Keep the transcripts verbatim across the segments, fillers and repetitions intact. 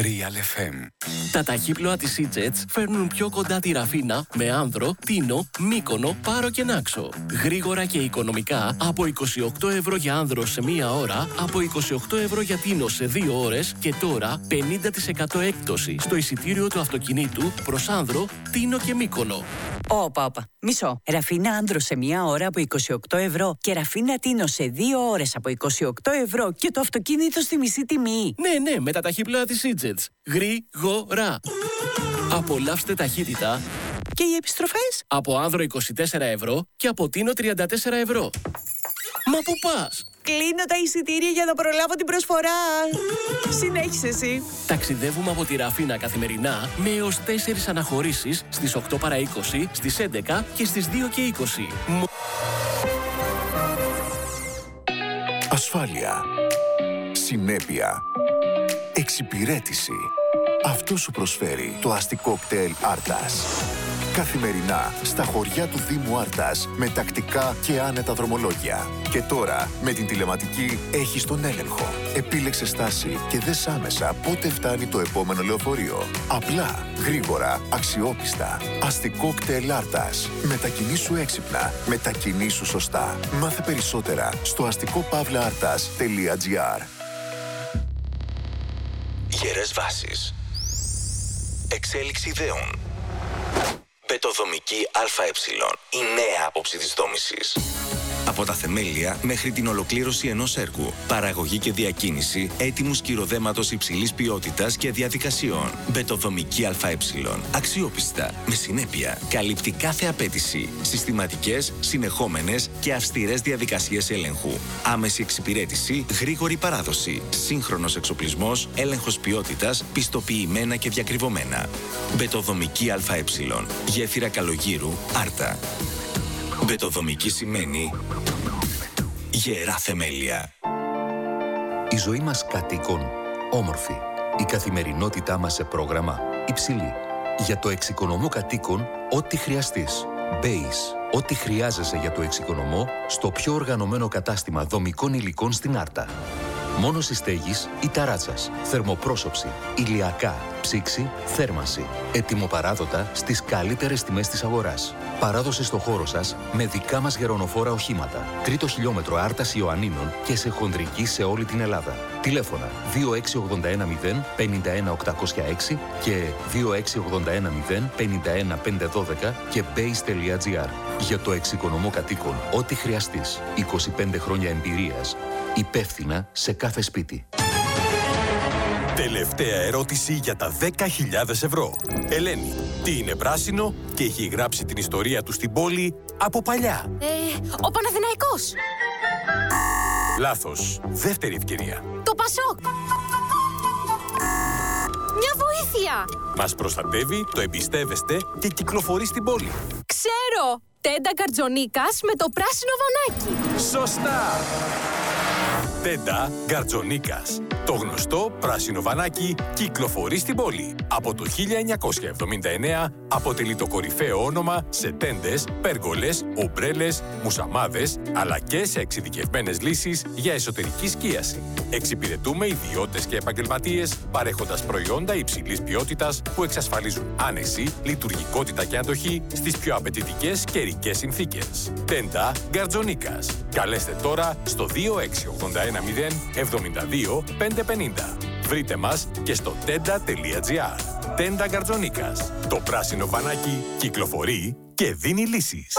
Real εφ εμ. Τα ταχύπλοα της Easyjets φέρνουν πιο κοντά τη Ραφίνα με Άνδρο, Τίνο, Μύκονο, Πάρο και Νάξο. Γρήγορα και οικονομικά από είκοσι οκτώ ευρώ για Άνδρο σε μία ώρα, από είκοσι οκτώ ευρώ για Τίνο σε δύο ώρες και τώρα πενήντα τοις εκατό έκπτωση στο εισιτήριο του αυτοκινήτου προς Άνδρο, Τίνο και Μύκονο. Όπα, όπα. Μισό. Ραφίνα Άνδρο σε μία ώρα από είκοσι οκτώ ευρώ και Ραφίνα Τίνο σε δύο ώρες από είκοσι οκτώ ευρώ και το αυτοκίνητο στη μισή τιμή. Ναι, ναι, με τα ταχύπλοα της Easyjets. Γρήγορα. Απολαύστε ταχύτητα. Και οι επιστροφές? Από Άνδρο είκοσι τέσσερα ευρώ και από Τίνο τριάντα τέσσερα ευρώ. Μα πού πας? Κλείνω τα εισιτήρια για να προλάβω την προσφορά. Συνέχισε εσύ. Ταξιδεύουμε από τη Ραφίνα καθημερινά με έως τέσσερις αναχωρήσεις στις οκτώ παρά είκοσι, στις έντεκα και στις δύο και είκοσι. Ασφάλεια. Συνέπεια. Εξυπηρέτηση. Αυτό σου προσφέρει το αστικό κτέλ Άρτας. Καθημερινά στα χωριά του Δήμου Άρτας με τακτικά και άνετα δρομολόγια. Και τώρα με την τηλεματική έχεις τον έλεγχο. Επίλεξε στάση και δες άμεσα πότε φτάνει το επόμενο λεωφορείο. Απλά, γρήγορα, αξιόπιστα. Αστικό κτέλ Άρτας. Μετακινήσου έξυπνα. Μετακινήσου σωστά. Μάθε περισσότερα στο αστικό παύλα άρτας τελεία τζι άρ. Γερές βάσεις. Εξέλιξη ιδεών. Μπετοδομική ΑΕ. Η νέα άποψη της δόμησης. Από τα θεμέλια μέχρι την ολοκλήρωση ενός έργου. Παραγωγή και διακίνηση έτοιμου σκυροδέματος υψηλής ποιότητας και διαδικασιών. Μπετοδομική ΑΕ. Αξιόπιστα, με συνέπεια. Καλύπτει κάθε απέτηση. Συστηματικές, συνεχόμενες και αυστηρές διαδικασίες έλεγχου. Άμεση εξυπηρέτηση, γρήγορη παράδοση. Σύγχρονος εξοπλισμός, έλεγχος ποιότητας, πιστοποιημένα και διακριβωμένα. Μπετοδομική ΑΕ. Γέφυρα Καλογύρου, Άρτα. Μπετοδομική σημαίνει γερά θεμέλια. Η ζωή μας κατοίκων όμορφη. Η καθημερινότητά μας σε πρόγραμμα υψηλή. Για το εξοικονομώ κατοίκων, ό,τι χρειαστείς. Base. Ό,τι χρειάζεσαι για το εξοικονομώ στο πιο οργανωμένο κατάστημα δομικών υλικών στην Άρτα. Μόνος στέγης ή ταράτσας, θερμοπρόσωψη, ηλιακά, ψήξη, θέρμανση. Ετοιμοπαράδοτα στις καλύτερες τιμές της αγοράς. Παράδοση στο χώρο σας με δικά μας γερονοφόρα οχήματα. Τρίτο χιλιόμετρο Άρτας Ιωαννίνων και σε χονδρική σε όλη την Ελλάδα. Τηλέφωνα δύο έξι ογδόντα ένα μηδέν πενήντα ένα οκτακόσια έξι και δύο έξι ογδόντα ένα μηδέν πενήντα ένα πεντακόσια δώδεκα και base τελεία τζι άρ. Για το εξοικονομώ κατοίκων, ό,τι χρειαστείς. είκοσι πέντε χρόνια εμπειρίας. Υπεύθυνα σε κάθε σπίτι. Τελευταία ερώτηση για τα δέκα χιλιάδες ευρώ. Ελένη, τι είναι πράσινο και έχει γράψει την ιστορία του στην πόλη από παλιά? Ε, ο Παναθηναϊκός. Λάθος. Δεύτερη ευκαιρία. Το Πασόκ. Μια βοήθεια. Μας προστατεύει, το εμπιστεύεστε και κυκλοφορεί στην πόλη. Ξέρω. Τέντα Γκαρτζονίκας με το πράσινο βανάκι. Σωστά. Τέντα Γκαρτζονίκας. Το γνωστό πράσινο βανάκι κυκλοφορεί στην πόλη. Από το χίλια εννιακόσια εβδομήντα εννέα αποτελεί το κορυφαίο όνομα σε τέντες, πέργολες, ομπρέλες, μουσαμάδες, αλλά και σε εξειδικευμένες λύσεις για εσωτερική σκίαση. Εξυπηρετούμε ιδιώτες και επαγγελματίες, παρέχοντας προϊόντα υψηλής ποιότητας που εξασφαλίζουν άνεση, λειτουργικότητα και αντοχή στις πιο απαιτητικές καιρικές συνθήκες. Τέντα Γκαρτζονίκας. Καλέστε τώρα στο δύο έξι ογδόντα ένα μηδέν εβδομήντα δύο πεντακόσια πενήντα. Βρείτε μας και στο τέντα τελεία τζι άρ. Τέντα Γκαρτζονίκας. Το πράσινο βανάκι κυκλοφορεί και δίνει λύσεις.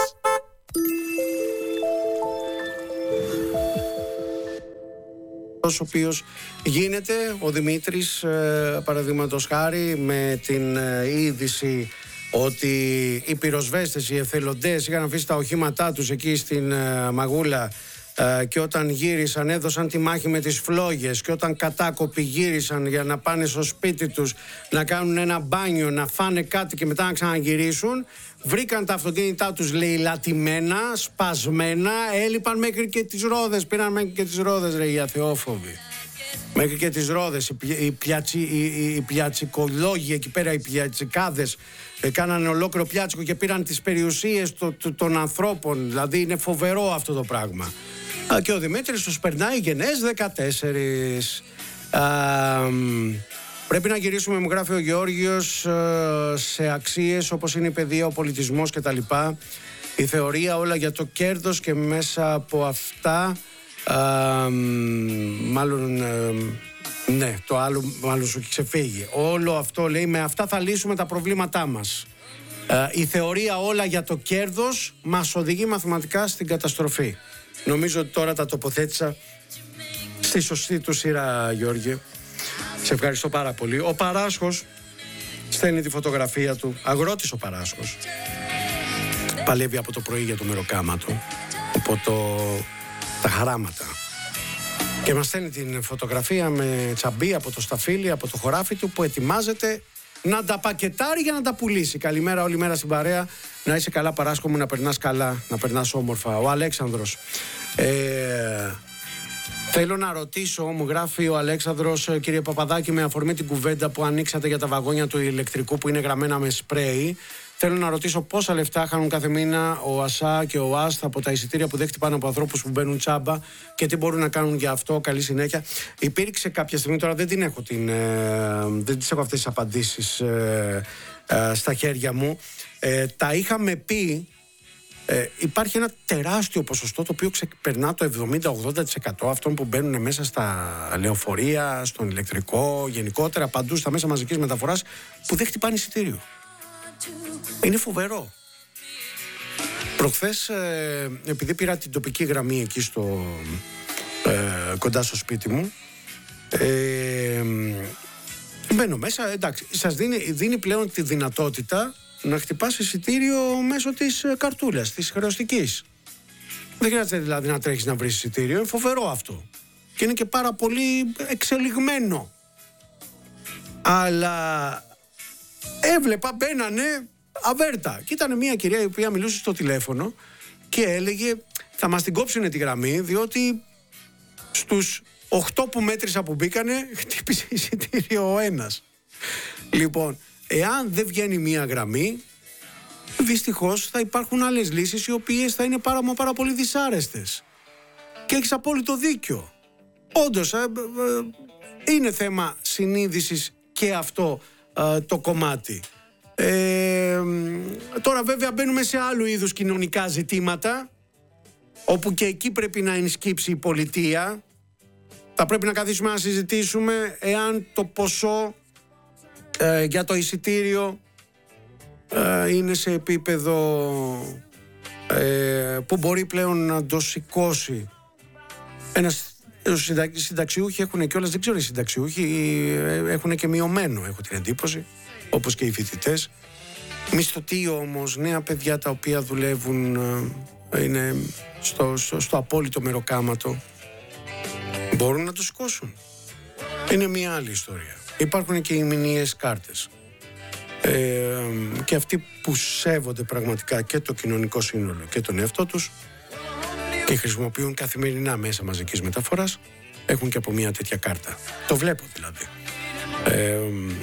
Ο οποίος γίνεται ο Δημήτρης, ε, παραδείγματος χάρη, με την ε, είδηση ότι οι πυροσβέστες, οι εθελοντές είχαν αφήσει τα οχήματά τους εκεί στην ε, Μαγούλα ε, και όταν γύρισαν έδωσαν τη μάχη με τις φλόγες και όταν κατάκοποι γύρισαν για να πάνε στο σπίτι τους να κάνουν ένα μπάνιο, να φάνε κάτι και μετά να ξαναγυρίσουν, βρήκαν τα αυτοκίνητά τους λαιλατημένα, σπασμένα, έλειπαν μέχρι και τις ρόδες, πήραν μέχρι και τις ρόδες, ρε, οι αθεόφοβοι. Μέχρι και τις ρόδες, οι, οι, πιατσι, οι, οι πιατσικολόγοι εκεί πέρα, οι πιατσικάδες, ε, κάνανε ολόκληρο πιάτσικο και πήραν τις περιουσίες το, το, των ανθρώπων. Δηλαδή είναι φοβερό αυτό το πράγμα. Α, και ο Δημήτρης τους περνάει γενναίες δεκατέσσερα. Α, Πρέπει να γυρίσουμε, μου γράφει ο Γεώργιος, σε αξίες όπως είναι η παιδεία, ο πολιτισμός κτλ. Η θεωρία όλα για το κέρδος και μέσα από αυτά, α, μάλλον, α, ναι, το άλλο μάλλον σου έχει ξεφύγει. Όλο αυτό λέει, με αυτά θα λύσουμε τα προβλήματά μας. Α, η θεωρία όλα για το κέρδος μας οδηγεί μαθηματικά στην καταστροφή. Νομίζω ότι τώρα τα τοποθέτησα στη σωστή του σειρά, Γιώργη. Σε ευχαριστώ πάρα πολύ. Ο Παράσχος στέλνει τη φωτογραφία του. Αγρότης ο Παράσχος. Παλεύει από το πρωί για το μεροκάμα του, από το, τα χαράματα. Και μας στέλνει την φωτογραφία με τσαμπί από το σταφύλι, από το χωράφι του, που ετοιμάζεται να τα πακετάρει για να τα πουλήσει. Καλημέρα όλη μέρα στην παρέα. Να είσαι καλά, Παράσκο μου, να περνάς καλά, να περνάς όμορφα. Ο Αλέξανδρος. Ε, θέλω να ρωτήσω, μου γράφει ο Αλέξανδρος, κύριε Παπαδάκη, με αφορμή την κουβέντα που ανοίξατε για τα βαγόνια του ηλεκτρικού που είναι γραμμένα με σπρέι. Θέλω να ρωτήσω πόσα λεφτά χάνουν κάθε μήνα ο ΑΣΑ και ο ΑΣΤ από τα εισιτήρια που δέχεται πάνω από ανθρώπους που μπαίνουν τσάμπα και τι μπορούν να κάνουν για αυτό. Καλή συνέχεια. Υπήρξε κάποια στιγμή, τώρα δεν την έχω, την, ε, δεν τις έχω αυτές τις απαντήσεις ε, ε, στα χέρια μου. Ε, τα είχαμε πει, ε, υπάρχει ένα τεράστιο ποσοστό το οποίο ξεπερνά το εβδομήντα με ογδόντα τοις εκατό αυτών που μπαίνουν μέσα στα λεωφορεία, στον ηλεκτρικό, γενικότερα παντού στα μέσα μαζικής μεταφοράς, που δεν χτυπάνε εισιτήριο. Είναι φοβερό. Προχθές, ε, επειδή πήρα την τοπική γραμμή εκεί στο, ε, κοντά στο σπίτι μου, ε, μπαίνω μέσα, εντάξει, σας δίνει, δίνει πλέον τη δυνατότητα να χτυπάς εισιτήριο μέσω της καρτούλας, της χρεωστικής. Δεν χρειάζεται δηλαδή να τρέχεις να βρεις εισιτήριο, είναι φοβερό αυτό. Και είναι και πάρα πολύ εξελιγμένο. Αλλά έβλεπα, μπαίνανε αβέρτα. Και ήταν μια κυρία η οποία μιλούσε στο τηλέφωνο και έλεγε, θα μας την κόψουνε τη γραμμή, διότι στους οκτώ που μέτρησα που μπήκανε, χτύπησε εισιτήριο ο ένας. Λοιπόν, εάν δεν βγαίνει μια γραμμή, δυστυχώς θα υπάρχουν άλλες λύσεις οι οποίες θα είναι πάρα, πάρα πολύ δυσάρεστες. Και έχεις απόλυτο δίκιο. Όντως, ε, ε, είναι θέμα συνείδησης και αυτό ε, το κομμάτι. Ε, τώρα βέβαια μπαίνουμε σε άλλου είδους κοινωνικά ζητήματα, όπου και εκεί πρέπει να ενσκύψει η πολιτεία. Θα πρέπει να καθίσουμε να συζητήσουμε εάν το ποσό ε, για το εισιτήριο ε, είναι σε επίπεδο ε, που μπορεί πλέον να το σηκώσει ένας. Οι συνταξιούχοι έχουν κιόλας, δεν ξέρω, οι συνταξιούχοι έχουν και μειωμένο, έχω την εντύπωση, όπως και οι φοιτητές. Μισθωτοί όμως, νέα παιδιά τα οποία δουλεύουν, είναι στο, στο, στο απόλυτο μεροκάματο, μπορούν να το σηκώσουν. Είναι μια άλλη ιστορία. Υπάρχουν και οι μηνιαίες κάρτες. Ε, και αυτοί που σέβονται πραγματικά και το κοινωνικό σύνολο και τον εαυτό τους και χρησιμοποιούν καθημερινά μέσα μαζικής μεταφοράς, έχουν και από μια τέτοια κάρτα. Το βλέπω δηλαδή. Ε,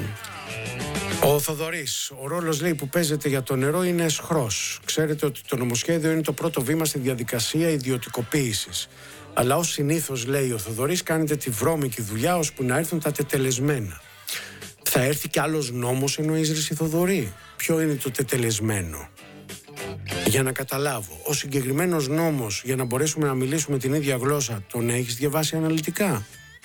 ο Θοδωρής, ο ρόλος λέει που παίζεται για το νερό είναι εσχρός. Ξέρετε ότι το νομοσχέδιο είναι το πρώτο βήμα στη διαδικασία ιδιωτικοποίησης. Αλλά ως συνήθως, λέει ο Θοδωρής, κάνετε τη βρώμικη δουλειά ώσπου να έρθουν τα τετελεσμένα. Θα έρθει κι άλλος νόμος, εννοείς, Ρίση Θοδωρή? Ποιο είναι το τετελεσμένο? Για να καταλάβω, ο συγκεκριμένος νόμος, για να μπορέσουμε να μιλήσουμε την ίδια γλώσσα, τον έχεις διαβάσει αναλυτικά?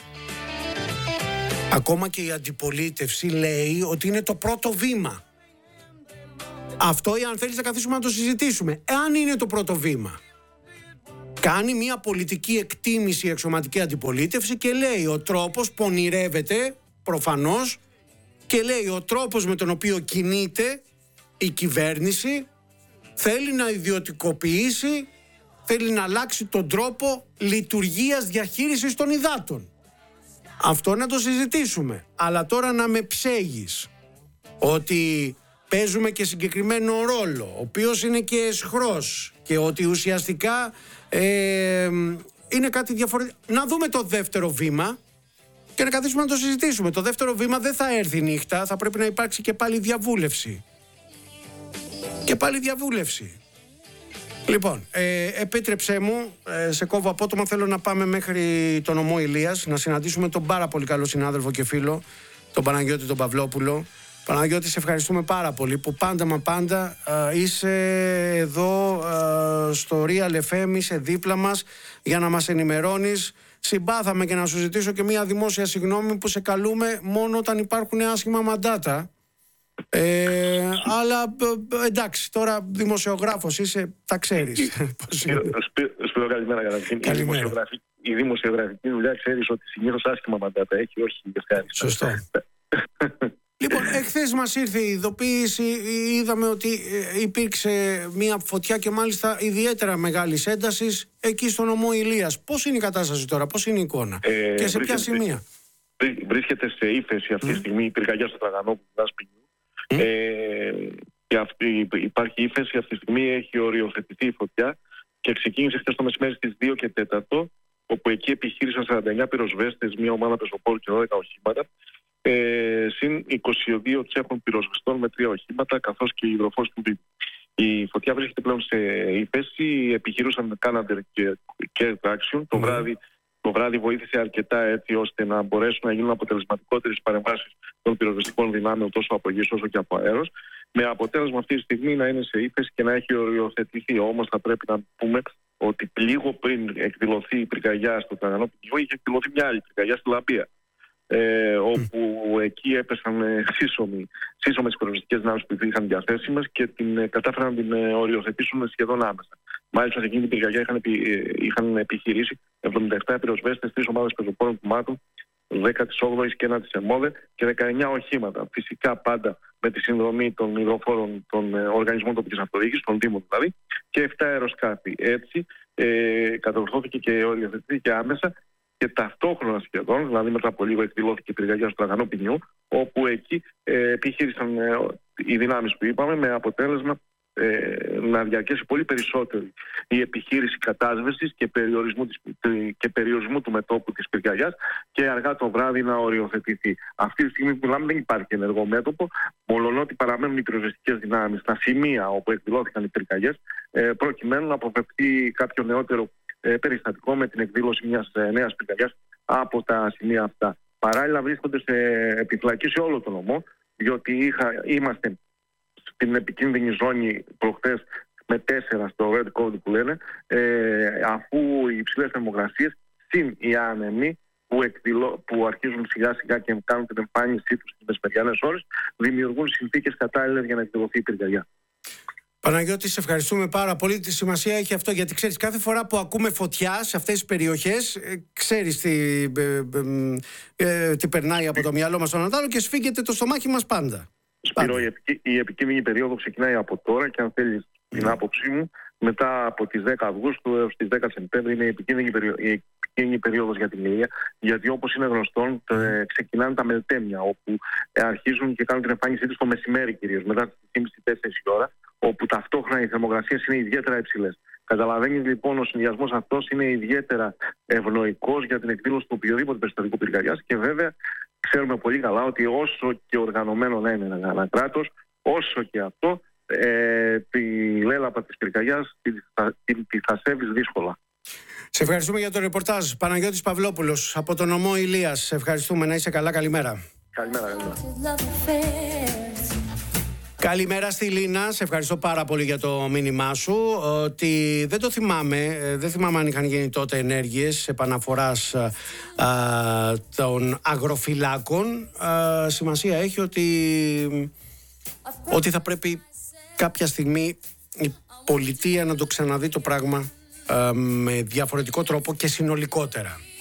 Ακόμα και η αντιπολίτευση λέει ότι είναι το πρώτο βήμα. Αυτό, ή αν θέλεις να καθίσουμε να το συζητήσουμε, εάν είναι το πρώτο βήμα. Κάνει μια πολιτική εκτίμηση η αξιωματική αντιπολίτευση και λέει ο τρόπος, πονηρεύεται προφανώς, και λέει ο τρόπος με τον οποίο κινείται η κυβέρνηση, θέλει να ιδιωτικοποιήσει, θέλει να αλλάξει τον τρόπο λειτουργίας διαχείρισης των υδάτων. Αυτό να το συζητήσουμε. Αλλά τώρα να με ψέγεις ότι παίζουμε και συγκεκριμένο ρόλο, ο οποίος είναι και εσχρός, και ότι ουσιαστικά ε, είναι κάτι διαφορετικό. Να δούμε το δεύτερο βήμα και να καθίσουμε να το συζητήσουμε. Το δεύτερο βήμα δεν θα έρθει νύχτα, θα πρέπει να υπάρξει και πάλι διαβούλευση. Και πάλι διαβούλευση. Λοιπόν, ε, επίτρεψέ μου, ε, σε κόβω απότομα, θέλω να πάμε μέχρι τον ομό Ηλίας, να συναντήσουμε τον πάρα πολύ καλό συνάδελφο και φίλο, τον Παναγιώτη τον Παυλόπουλο. Παναγιώτη, σε ευχαριστούμε πάρα πολύ που πάντα μα πάντα ε, είσαι εδώ ε, στο Real εφ εμ, είσαι δίπλα μας για να μας ενημερώνεις. Συμπάθαμε και να σου ζητήσω και μια δημόσια συγγνώμη που σε καλούμε μόνο όταν υπάρχουν άσχημα μαντάτα. Ε, αλλά ε, εντάξει, τώρα δημοσιογράφος είσαι, τα ξέρεις. Σπύρο, καλημέρα καταρχήν. Η δημοσιογραφική δουλειά ξέρεις ότι συνήθως άσχημα μαντάτα έχει, όχι ευχάριστα. Σωστό. Λοιπόν, εχθές μας ήρθε η ειδοποίηση, είδαμε ότι υπήρξε μια φωτιά και μάλιστα ιδιαίτερα μεγάλης έντασης εκεί στο νομό Ηλίας. Πώς είναι η κατάσταση τώρα, πώς είναι η εικόνα ε, και σε ποια σημεία? Βρίσκεται σε ύφεση αυτή τη mm. στιγμή η πυρκαγιά στο Τραγανόπουλο του Δάσπινιου. Mm. Ε, και αυτή, υπάρχει ύφεση αυτή τη στιγμή, έχει οριοθετηθεί η φωτιά και ξεκίνησε χθες το μεσημέρι στις δύο και τέσσερα, όπου εκεί επιχείρησαν σαράντα εννέα πυροσβέστες, μια ομάδα πεζοπόρου και δώδεκα οχήματα. Ε, συν είκοσι δύο τσέχων πυροσβεστών με τρία οχήματα, καθώς και η υδροφόρος του Δήμου. Η φωτιά βρίσκεται πλέον σε ύφεση, επιχειρούσαν Canadair και Care Traction. Το, mm. βράδυ, το βράδυ βοήθησε αρκετά έτσι ώστε να μπορέσουν να γίνουν αποτελεσματικότερες παρεμβάσεις των πυροσβεστικών δυνάμεων τόσο από γης όσο και από αέρος. Με αποτέλεσμα αυτή τη στιγμή να είναι σε ύφεση και να έχει οριοθετηθεί. Όμως θα πρέπει να πούμε ότι λίγο πριν εκδηλωθεί η πυρκαγιά στο Τραγανόπουλο, είχε εκδηλωθεί μια άλλη πυρκαγιά στη Λαμπία. Ε, όπου mm. εκεί έπεσαν ε, σύσσωμοι, σύσσωμες πυροσβεστικές δυνάμεις που είχαν διαθέσιμες και την, ε, κατάφεραν να την ε, οριοθετήσουν σχεδόν άμεσα. Μάλιστα σε εκείνη την πυρκαγιά είχαν, επι, ε, είχαν επιχειρήσει εβδομήντα επτά πυροσβέστες, τρεις ομάδες πεζοπόρων κομμάτων, δέκα της όγδοης και ένα της ΕΜΟΔΕ και δεκαεννέα οχήματα. Φυσικά πάντα με τη συνδρομή των υδροφόρων των ε, οργανισμών τοπικής αυτοδιοίκησης, των Δήμων δηλαδή, και επτά αεροσκάφη. Έτσι ε, κατορθώθηκε και οριοθετήθηκε άμεσα. Και ταυτόχρονα σχεδόν, δηλαδή μετά από λίγο, εκδηλώθηκε η πυρκαγιά στο Τραγανό Ποινιού, όπου εκεί ε, επιχείρησαν ε, οι δυνάμεις που είπαμε, με αποτέλεσμα ε, να διαρκέσει πολύ περισσότερο η επιχείρηση κατάσβεσης και περιορισμού, της, και περιορισμού του μετώπου της πυρκαγιάς και αργά το βράδυ να οριοθετηθεί. Αυτή τη στιγμή που μιλάμε δεν υπάρχει ενεργό μέτωπο, μολονότι παραμένουν οι πυροσβεστικές δυνάμεις στα σημεία όπου εκδηλώθηκαν οι πυρκαγιές, ε, προκειμένου να αποφευθεί κάποιο νεότερο περιστατικό με την εκδήλωση μιας νέας πυρκαγιάς από τα σημεία αυτά. Παράλληλα βρίσκονται σε επιφυλακή σε όλο τον νομό, διότι είχα, είμαστε στην επικίνδυνη ζώνη προχθές με τέσσερα στο Red Code που λένε, ε, αφού οι υψηλές θερμοκρασίες συν οι άνεμοι που, εκδηλώ, που αρχίζουν σιγά σιγά και κάνουν την εμφάνισή τους στις μεσημεριανές ώρες, δημιουργούν συνθήκες κατάλληλες για να εκδηλωθεί η πυρκαγιά. Παναγιώτη, σε ευχαριστούμε πάρα πολύ. Τη σημασία έχει αυτό, γιατί ξέρεις, κάθε φορά που ακούμε φωτιά σε αυτές τις περιοχές, ξέρεις τι, ε, ε, ε, τι περνάει από το μυαλό μας στον Ανατάλο και σφίγγεται το στομάχι μας πάντα. Σπύρο, η, επικ... η επικίνδυνη περίοδο ξεκινάει από τώρα και αν θέλεις mm. την άποψή μου, μετά από τις δέκα Αυγούστου έως τις δέκα Σεπτέμβρη είναι η επικίνδυνη, περίοδο, η επικίνδυνη περίοδος για την Ηλία, γιατί όπως είναι γνωστόν ε, ξεκινάνε τα μελτέμια, όπου ε, αρχίζουν και κάνουν την εμφάνισή τους το μεσημέρι κυρίως, μετά τις τρεις και μισή τέσσερις η ώρα, όπου ταυτόχρονα οι θερμοκρασίες είναι ιδιαίτερα υψηλές. Καταλαβαίνεις λοιπόν, ο συνδυασμός αυτός είναι ιδιαίτερα ευνοϊκός για την εκδήλωση του οποιοδήποτε περιστατικού πυρκαγιάς και βέβαια ξέρουμε πολύ καλά ότι όσο και οργανωμένο να είναι ένα κράτος, όσο και αυτό ε, τη λέλαπα της πυρκαγιάς τη, τη, τη θα σέβεις δύσκολα. Σε ευχαριστούμε για το ρεπορτάζ. Παναγιώτης Παυλόπουλος από τον νομό Ηλίας. Σε ευχαριστούμε, να είσαι καλά, καλημέρα. Καλημέρα, καλημέρα. Καλημέρα στη Λίνα, σε ευχαριστώ πάρα πολύ για το μήνυμά σου. Ότι δεν το θυμάμαι, δεν θυμάμαι αν είχαν γίνει τότε ενέργειες επαναφοράς α, των αγροφυλάκων. Α, σημασία έχει ότι, ότι θα πρέπει κάποια στιγμή η πολιτεία να το ξαναδεί το πράγμα α, με διαφορετικό τρόπο και συνολικότερα.